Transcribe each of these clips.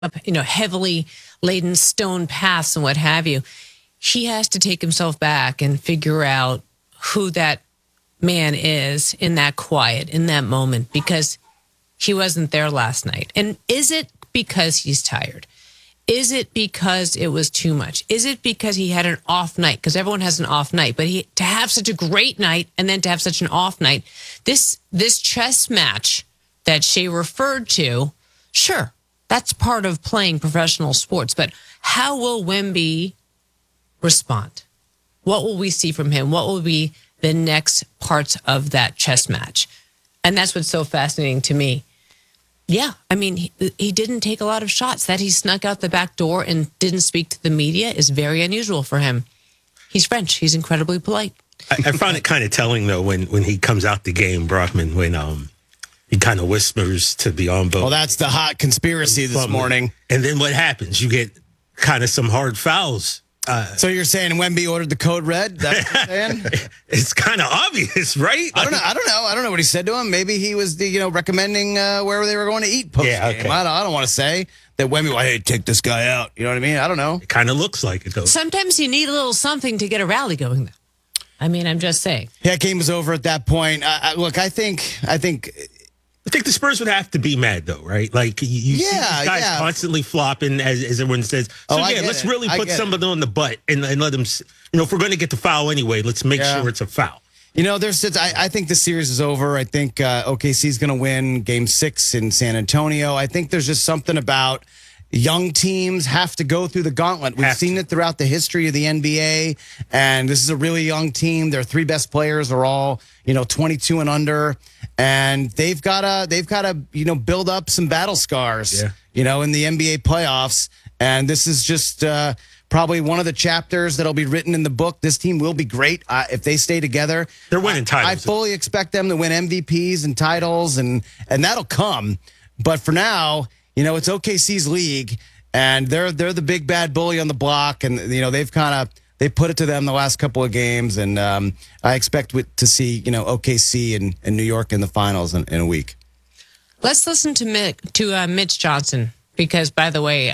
up, heavily laden stone paths and what have you. He has to take himself back and figure out who that man is in that quiet, in that moment, because he wasn't there last night. And is it because he's tired? Is it because it was too much? Is it because he had an off night? Because everyone has an off night, but to have such a great night and then to have such an off night, this chess match that Shea referred to, sure, that's part of playing professional sports. But how will Wemby respond? What will we see from him? What will be the next parts of that chess match? And that's what's so fascinating to me. Yeah, I mean, he didn't take a lot of shots. That he snuck out the back door and didn't speak to the media is very unusual for him. He's French. He's incredibly polite. I found it kind of telling, though, when he comes out the game, Brockman, when he kind of whispers to Biyombo. Well, that's the hot conspiracy this morning. And then what happens? You get kind of some hard fouls. So you're saying Wemby ordered the code red? That's what you're saying? It's kind of obvious, right? I don't know what he said to him. Maybe he was recommending where they were going to eat post game. Yeah, okay. I don't want to say that Wemby, hey, take this guy out. You know what I mean? I don't know. It kind of looks like it, though. Sometimes you need a little something to get a rally going, though. I mean, I'm just saying. Yeah, game was over at that point. Look, I think the Spurs would have to be mad, though, right? Like, you see these guys constantly flopping, as everyone says. So, let's really put somebody on the butt and let them, if we're going to get the foul anyway, let's make sure it's a foul. I think the series is over. I think OKC is going to win Game 6 in San Antonio. I think there's just something about young teams have to go through the gauntlet. We've seen it throughout the history of the NBA, and this is a really young team. Their three best players are all 22 and under, and they've got to build up some battle scars, in the NBA playoffs. And this is just probably one of the chapters that'll be written in the book. This team will be great if they stay together. They're winning titles. I fully expect them to win MVPs and titles, and that'll come. But for now, it's OKC's league, and they're the big bad bully on the block, and they put it to them the last couple of games, and I expect to see OKC and New York in the finals in a week. Let's listen to Mitch Johnson, because, by the way,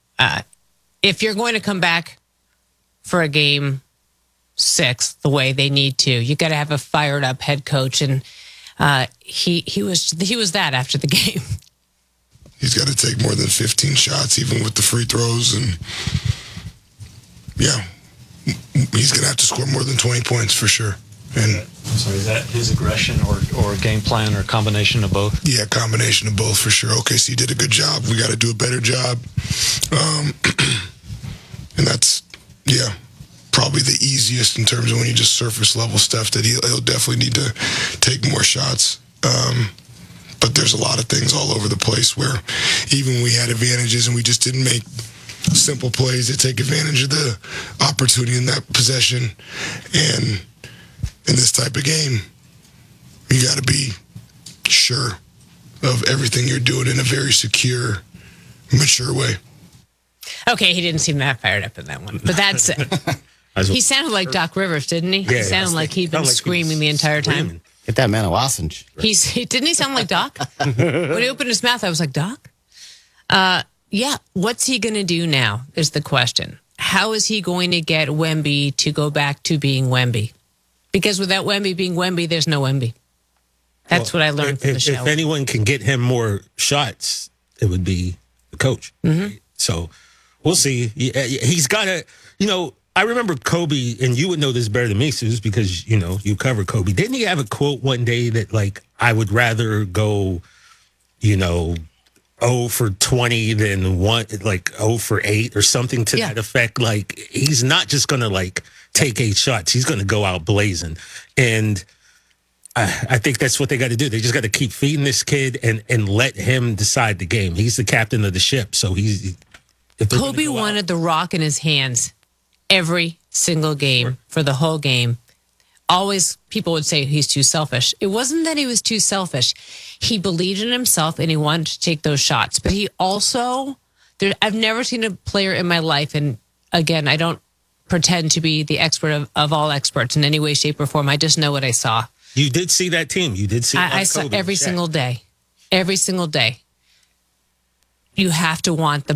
if you're going to come back for a Game 6 the way they need to, you got to have a fired up head coach, and he was that after the game. He's got to take more than 15 shots, even with the free throws. And, he's going to have to score more than 20 points for sure. And so is that his aggression or game plan or combination of both? Yeah, combination of both for sure. OKC did a good job. We got to do a better job. And that's, probably the easiest in terms of when you just surface level stuff, that he'll definitely need to take more shots. But there's a lot of things all over the place where even we had advantages and we just didn't make simple plays that take advantage of the opportunity in that possession. And in this type of game, you got to be sure of everything you're doing in a very secure, mature way. Okay, he didn't seem that fired up in that one, but that's he sounded like Doc Rivers, didn't he? He sounded like he'd been screaming the entire time. Get that man a lozenge. Didn't he sound like Doc? When he opened his mouth, I was like, Doc? What's he going to do now is the question. How is he going to get Wemby to go back to being Wemby? Because without Wemby being Wemby, there's no Wemby. That's what I learned from the show. If anyone can get him more shots, it would be the coach. Mm-hmm. Right? So we'll see. He's got to, I remember Kobe, and you would know this better than me, Suze, because, you cover Kobe. Didn't he have a quote one day that, like, I would rather go, 0 for 20 than 0 for 8 or something to that effect? Like, he's not just going to, take 8 shots. He's going to go out blazing. And I think that's what they got to do. They just got to keep feeding this kid and let him decide the game. He's the captain of the ship. So Kobe wanted the rock in his hands every single game for the whole game. Always people would say he's too selfish. It wasn't that he was too selfish. He believed in himself and he wanted to take those shots. But he also, I've never seen a player in my life, and again, I don't pretend to be the expert of all experts in any way, shape, or form. I just know what I saw. You did see that team. You did see I saw every single day. Every single day. you have to want the